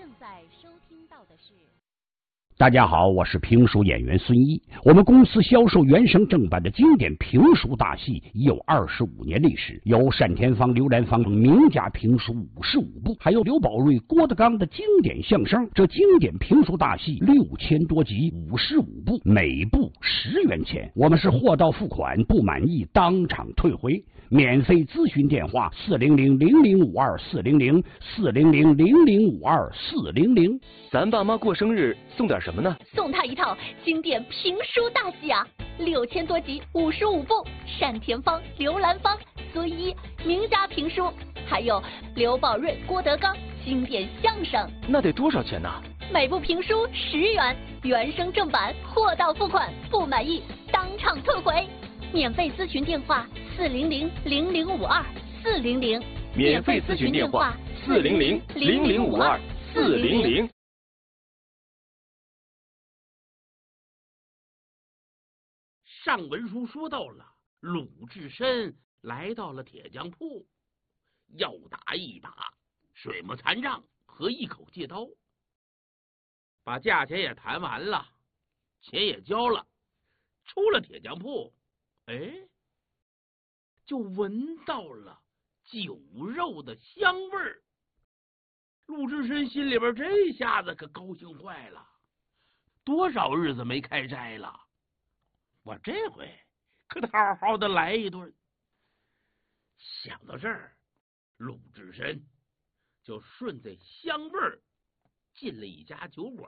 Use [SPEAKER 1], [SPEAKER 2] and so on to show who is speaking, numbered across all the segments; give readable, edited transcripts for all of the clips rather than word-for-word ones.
[SPEAKER 1] 正在收听到的是。
[SPEAKER 2] 大家好，我是评书演员孙一。我们公司销售原声正版的经典评书大戏已有25年历史，有单田芳、刘兰芳等名家评书55部，还有刘宝瑞、郭德纲的经典相声。这经典评书大戏6000多集，55部，每部10元钱。我们是货到付款，不满意当场退回。免费咨询电话400-0052-400，400-0052-400。
[SPEAKER 3] 咱爸妈过生日送点什么呢？
[SPEAKER 1] 送他一套经典评书大戏啊，6000多集，55部，单田芳、刘兰芳、孙一名家评书，还有刘宝瑞、郭德纲经典相声。
[SPEAKER 3] 那得多少钱呢？
[SPEAKER 1] 每部评书10元，原声正版，货到付款，不满意当场退回。免费咨询电话400-0052-400，
[SPEAKER 3] 免费咨询电话400-0052-400。
[SPEAKER 4] 上文书说到了，鲁智深来到了铁匠铺，要打一把水木残杖和一口借刀，把价钱也谈完了，钱也交了，出了铁匠铺，就闻到了酒肉的香味儿。鲁智深心里边这下子可高兴坏了，多少日子没开斋了，我这回可得好好的来一顿。想到这儿，鲁智深就顺着香味儿进了一家酒馆。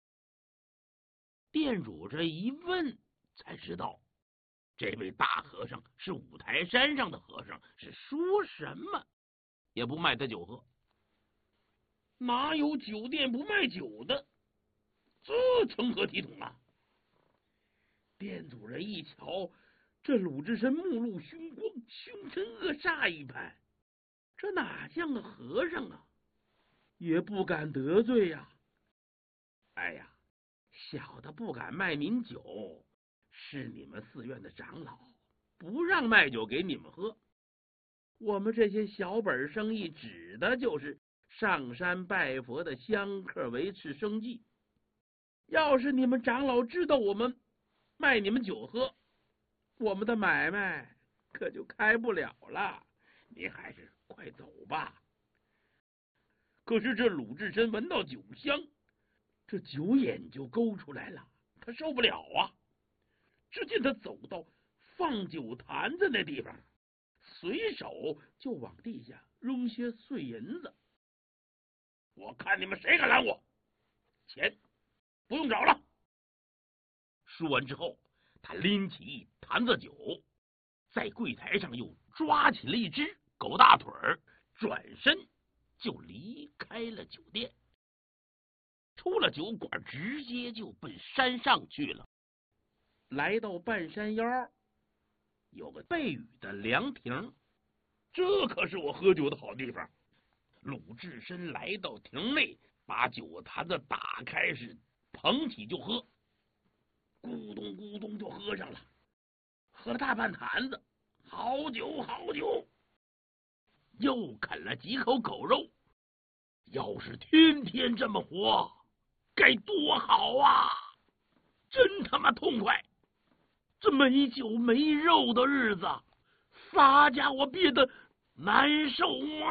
[SPEAKER 4] 店主这一问才知道，这位大和尚是五台山上的和尚，是说什么也不卖他酒喝。哪有酒店不卖酒的？这成何体统啊！店主人一瞧，这鲁智深目露凶光，凶神恶煞一般，这哪像个和尚啊，也不敢得罪呀。哎呀，小的不敢卖您酒，是你们寺院的长老不让卖酒给你们喝。我们这些小本生意指的就是上山拜佛的香客维持生计。要是你们长老知道我们卖你们酒喝，我们的买卖可就开不了了。您还是快走吧。可是这鲁智深闻到酒香，这酒眼就勾出来了，他受不了啊！只见他走到放酒坛子那地方，随手就往地下扔些碎银子。我看你们谁敢拦我，钱不用找了。说完之后，他拎起一坛子酒，在柜台上又抓起了一只狗大腿儿，转身就离开了酒店。出了酒馆，直接就奔山上去了。来到半山腰，有个背雨的凉亭，这可是我喝酒的好地方。鲁智深来到亭内，把酒坛子打开，是捧起就喝，咕咚咕咚就喝上了，喝了大半坛子，好酒好酒。又啃了几口狗肉，要是天天这么活，该多好啊！真他妈痛快！这没酒没肉的日子，洒家我憋得难受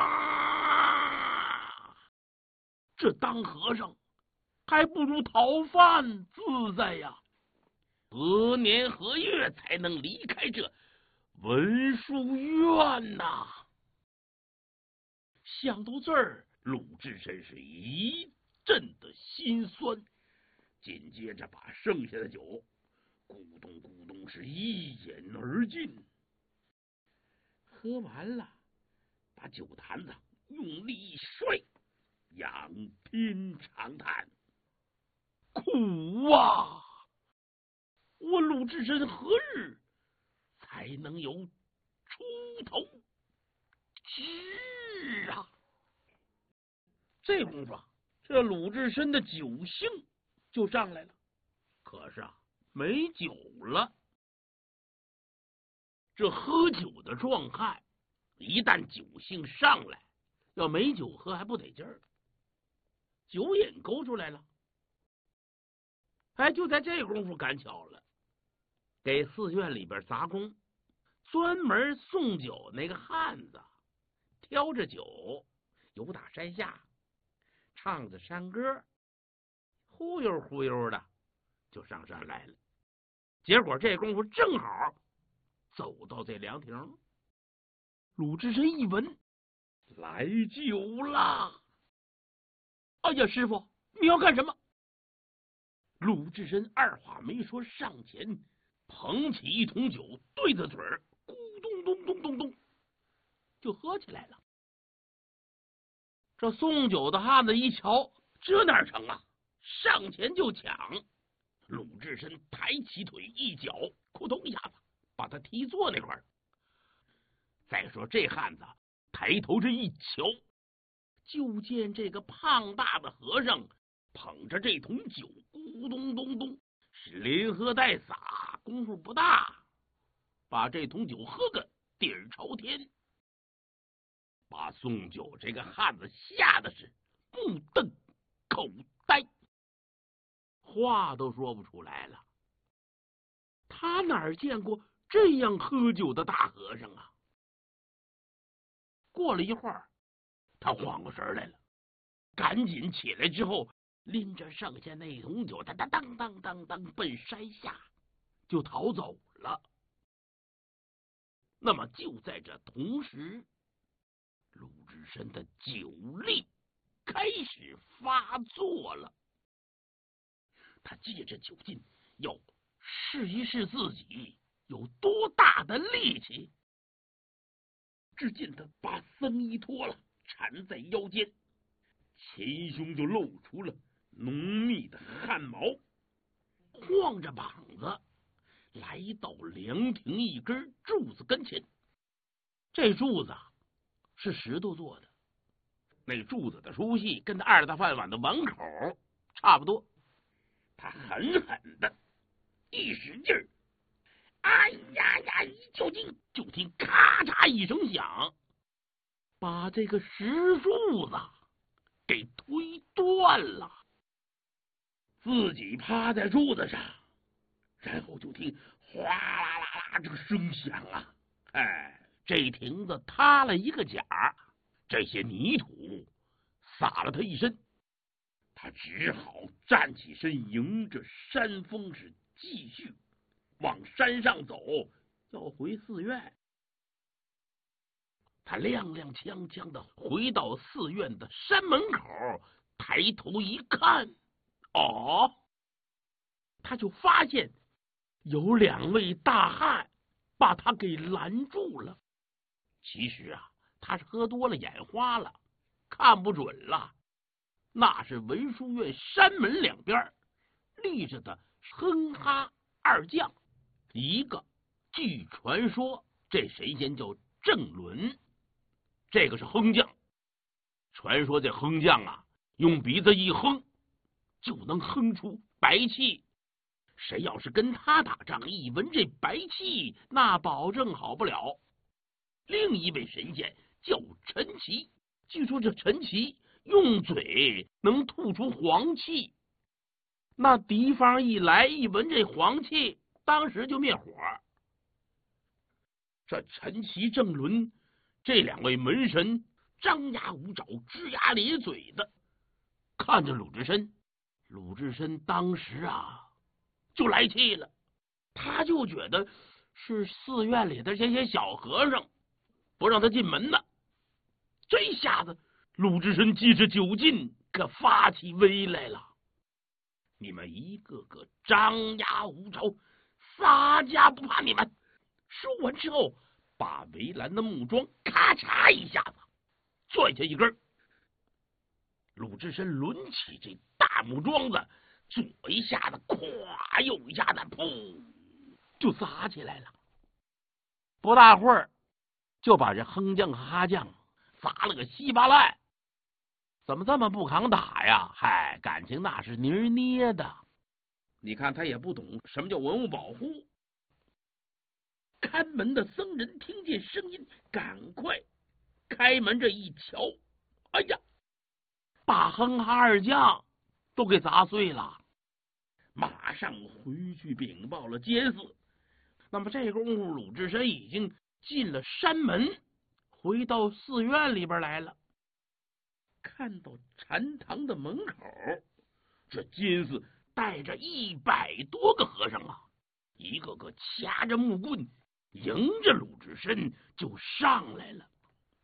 [SPEAKER 4] 啊！这当和尚还不如逃犯自在呀！何年何月才能离开这文殊院呐？想到这儿，鲁智深是一阵的心酸，紧接着把剩下的酒咕咚咕咚是一饮而尽。喝完了，把酒坛子用力一摔，仰天长叹：苦啊！我鲁智深何日才能有出头之啊？这功夫，这鲁智深的酒性就上来了。可是没酒了。这喝酒的壮汉，一旦酒性上来，要没酒喝还不得劲儿。 酒瘾勾出来了。哎，就在这功夫，赶巧了，给寺院里边杂工专门送酒那个汉子，挑着酒游打山下，唱着山歌，忽悠忽悠的就上山来了。结果这功夫正好走到这凉亭，鲁智深一闻，来酒了。哎呀，师傅，你要干什么？鲁智深二话没说，上前捧起一桶酒，对着嘴儿，咕咚咚咚咚咚，就喝起来了。这送酒的汉子一瞧，这哪成啊？上前就抢。鲁智深抬起腿，一脚，扑通一下子把他踢坐那块儿。再说这汉子抬头这一瞧，就见这个胖大的和尚捧着这桶酒，咕咚咚咚，是连喝带洒，功夫不大，把这桶酒喝个底儿朝天，把送酒这个汉子吓得是目瞪口呆，话都说不出来了。他哪儿见过这样喝酒的大和尚啊？过了一会儿，他缓过神来了，赶紧起来之后，拎着剩下那桶酒，他当当当当奔山下就逃走了。那么就在这同时，鲁智深的酒力开始发作了。他借着酒劲，要试一试自己有多大的力气。只见他把僧衣脱了，缠在腰间，前胸就露出了浓密的汗毛，晃着膀子来到凉亭一根柱子跟前。这柱子是石头做的，那柱子的粗细跟那二大饭碗的碗口差不多。他狠狠的一使劲儿，哎呀呀！一较劲，就听咔嚓一声响，把这个石柱子给推断了。自己趴在柱子上，然后就听哗啦啦啦这个声响啊！哎，这亭子塌了一个角，这些泥土洒了他一身。他只好站起身，迎着山风是继续往山上走，要回寺院。他踉踉跄跄的回到寺院的山门口，抬头一看，哦，他就发现有两位大汉把他给拦住了。其实啊，他是喝多了，眼花了，看不准了。那是文殊院山门两边立着的哼哈二将，一个据传说这神仙叫郑伦，这个是哼将。传说这哼将啊，用鼻子一哼就能哼出白气，谁要是跟他打仗，一闻这白气，那保证好不了。另一位神仙叫陈奇，据说这陈奇用嘴能吐出黄气，那敌方一来一闻这黄气，当时就灭火。这陈奇、郑伦这两位门神张牙舞爪、龇牙咧嘴的看着鲁智深。鲁智深当时啊就来气了，他就觉得是寺院里的这些小和尚不让他进门呢。这下子鲁智深借着酒劲可发起威来了。你们一个个张牙舞爪，洒家不怕你们。说完之后，把围栏的木桩咔嚓一下子拽下一根。鲁智深抡起这大木桩子，左一下子咵，右一下子噗，就砸起来了。不大会儿就把这哼将和哈将砸了个稀巴烂。怎么这么不抗打呀？嗨，感情那是泥捏的。你看他也不懂什么叫文物保护。看门的僧人听见声音，赶快开门，这一瞧，哎呀， 把哼哈二将都给砸碎了，马上回去禀报了监司。那么这功夫，鲁智深已经进了山门，回到寺院里边来了。看到禅堂的门口，这监司带着100多个和尚啊，一个个掐着木棍，迎着鲁智深就上来了。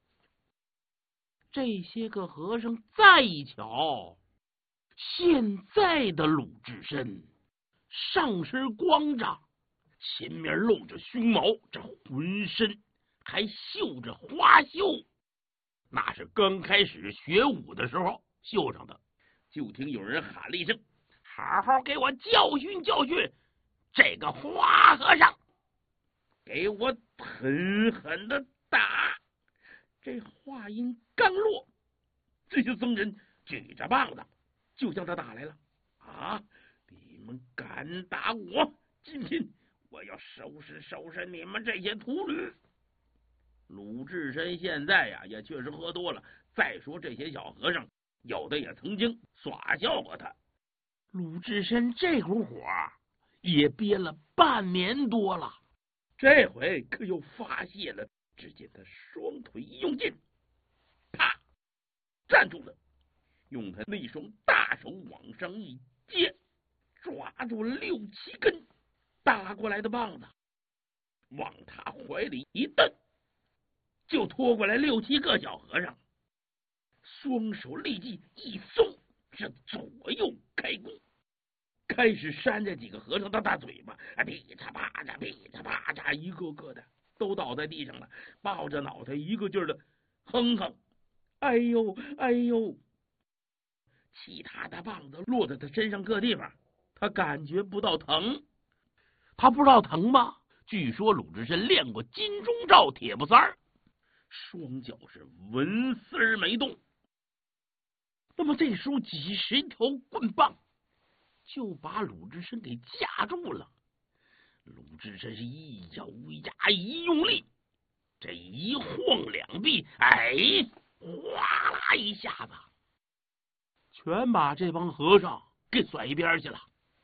[SPEAKER 4] 这些个和尚再一瞧，现在的鲁智深上身光着，前面露着胸毛，这浑身还绣着花绣，那是刚开始学武的时候绣上的。就听有人喊了一声：“好好给我教训教训这个花和尚，给我狠狠的打！”这话音刚落，这些僧人举着棒子就向他打来了。啊！你们敢打我，今天我要收拾你们这些徒侣！鲁智深现在呀，也确实喝多了。再说这些小和尚，有的也曾经耍笑过他。鲁智深这股火也憋了半年多了，这回可又发泄了。只见他双腿一用劲，啪，站住了，用他那双大手往上一接，抓住了6、7根打过来的棒子，往他怀里一蹬，就拖过来6、7个小和尚，双手立即一松，是左右开弓，开始扇这几个和尚的大嘴巴，噼嚓啪嚓，噼嚓啪嚓，一个个的都倒在地上了，抱着脑袋一个劲儿的哼哼，哎呦哎呦！其他的棒子落在他身上各地方，他感觉不到疼。他不知道疼吗？据说鲁智深练过金钟罩铁布衫，双脚是纹丝没动。那么这时候几十条棍棒就把鲁智深给架住了。鲁智深是一咬牙一用力，这一晃两臂，哎，哗啦一下子全把这帮和尚给甩一边去了。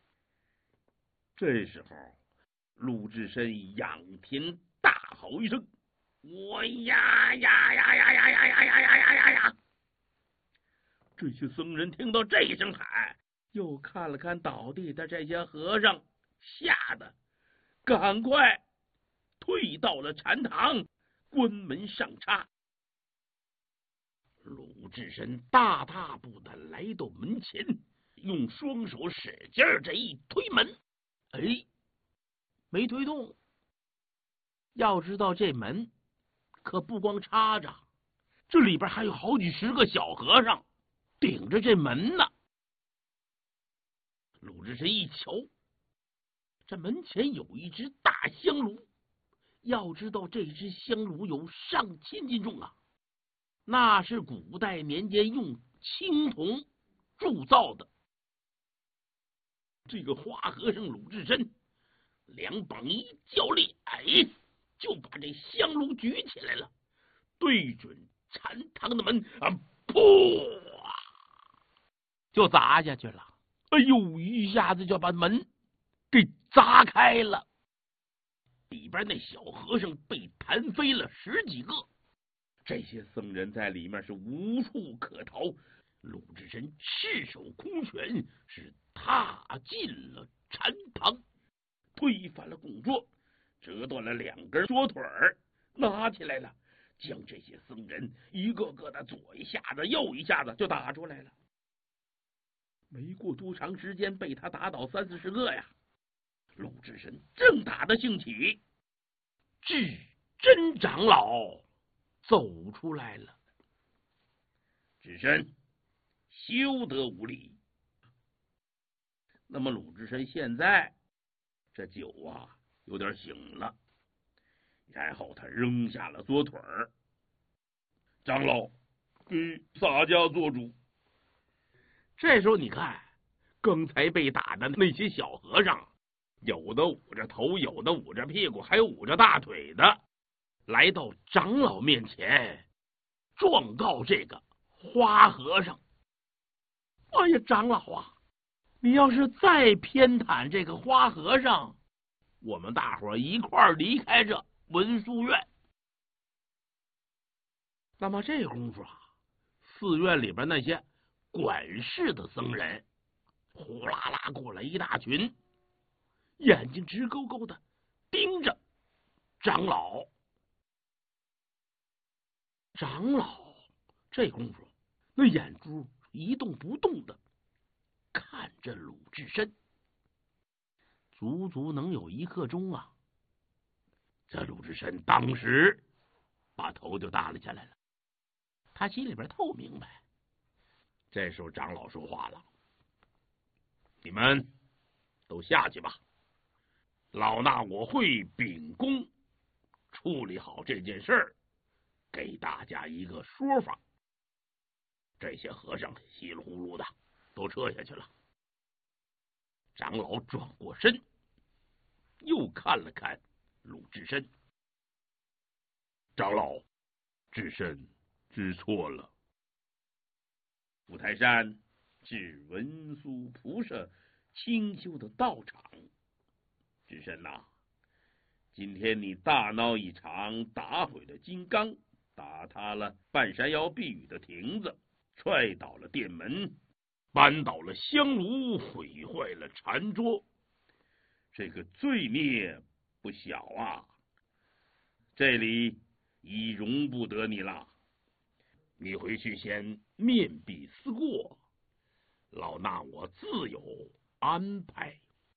[SPEAKER 4] 这时候鲁智深仰天大吼一声：“我呀呀呀呀呀呀呀呀呀呀呀呀！”这些僧人听到这一声喊，又看了看倒地的这些和尚，吓得赶快退到了禅堂，关门上插。鲁智深大踏步的来到门前，用双手使劲儿这一推门，哎，没推动。要知道这门可不光插着，这里边还有好几十个小和尚顶着这门呢。鲁智深一瞧，这门前有一只大香炉，要知道这只香炉有上千斤重啊，那是古代年间用青铜铸造的。这个花和尚鲁智深两膀一较力，哎，就把这香炉举起来了，对准禅堂的门啊，噗，就砸下去了。哎呦，一下子就把门给砸开了，里边那小和尚被弹飞了10几个，这些僧人在里面是无处可逃。鲁智深赤手空拳，是踏进了禅堂，推翻了供桌，折断了2根桌腿儿，拿起来了，将这些僧人一个个的左一下子右一下子就打出来了。没过多长时间，被他打倒30、40个呀。鲁智深正打得兴起，智真长老走出来了。智深，休得无礼。那么鲁智深现在这酒啊有点醒了，然后他扔下了桌腿儿，长老给洒家做主。这时候你看，刚才被打的那些小和尚，有的捂着头，有的捂着屁股，还有捂着大腿的，来到长老面前状告这个花和尚。 哎呀，长老啊，你要是再偏袒这个花和尚，我们大伙一块儿离开这文殊院。那么这功夫啊，寺院里边那些管事的僧人呼啦啦过来一大群，眼睛直勾勾的盯着长老。长老这功夫那眼珠一动不动的看着鲁智深，足足能有1刻钟啊。这鲁智深当时把头就耷拉下来了，他心里边透明白。这时候长老说话了：“你们都下去吧，老衲我会秉公处理好这件事儿，给大家一个说法。”这些和尚稀里呼噜的都撤下去了。长老转过身，又看了看鲁智深：“长老，智深知错了。五台山是文殊菩萨清修的道场，智深呐，今天你大闹一场，打毁了金刚，打塌了半山腰避雨的亭子，踹倒了殿门，扳倒了香炉，毁坏了禅桌，这个罪孽不小啊！这里已容不得你了，你回去先面壁思过，老衲我自有安排。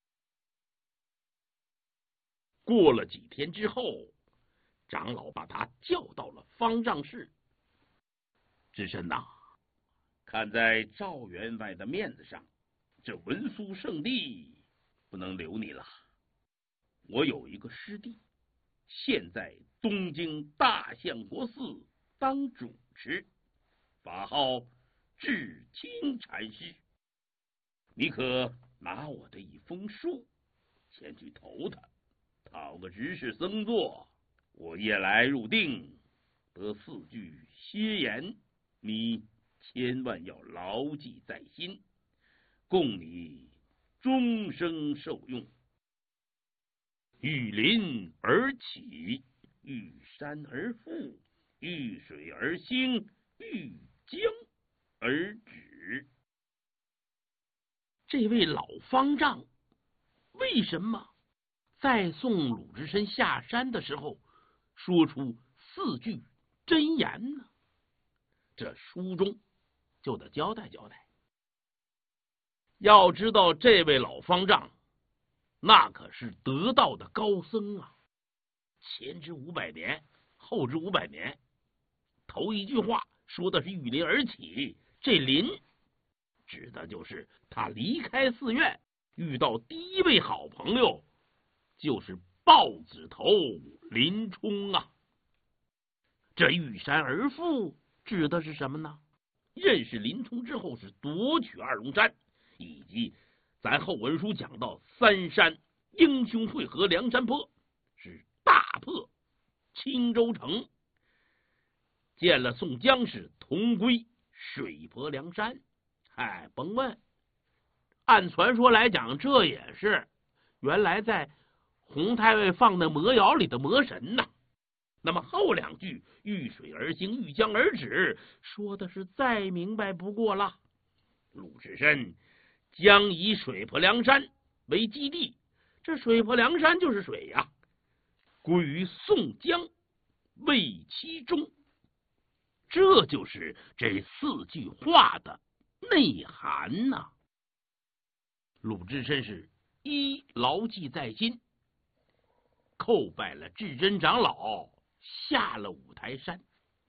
[SPEAKER 4] 过了几天之后，长老把他叫到了方丈室。智深呐，看在赵员外的面子上，这文殊圣地不能留你了。我有一个师弟，现在东京大相国寺当主持，法号智清禅师。你可拿我的一封书前去投他，讨个执事僧座，我夜来入定，得4句歇言，你千万要牢记在心，供你终生受用。遇林而起，遇山而复，遇水而兴，遇江而止。这位老方丈为什么在送鲁智深下山的时候说出4句真言呢？这书中就得交代交代。要知道这位老方丈那可是得道的高僧啊，前知500年，后知500年。头一句话说的是遇林而起，这林指的就是他离开寺院遇到第一位好朋友，就是豹子头林冲啊。这遇山而复指的是什么呢？认识林冲之后是夺取二龙山，以及咱后文书讲到3山英雄会合梁山坡，是大破青州城，见了宋江是同归水泊梁山。甭问，按传说来讲，这也是原来在洪太尉放的魔窑里的魔神呐。那么后2句遇水而兴，遇江而止，说的是再明白不过了。鲁智深将以水泊梁山为基地，这水泊梁山就是水呀，归于宋江为其中。这就是这4句话的内涵呐。鲁智深是一牢记在心，叩拜了智真长老，下了五台山。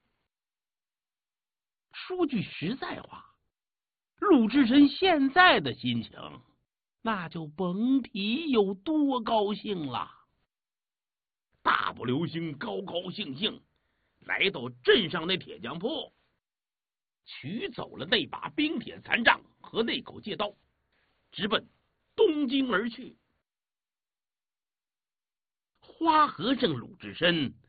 [SPEAKER 4] 说句实在话，鲁智深现在的心情那就甭提有多高兴了。大步流星，高高兴兴来到镇上那铁匠铺，取走了那把冰铁残杖和那口戒刀，直奔东京而去。花和尚鲁智深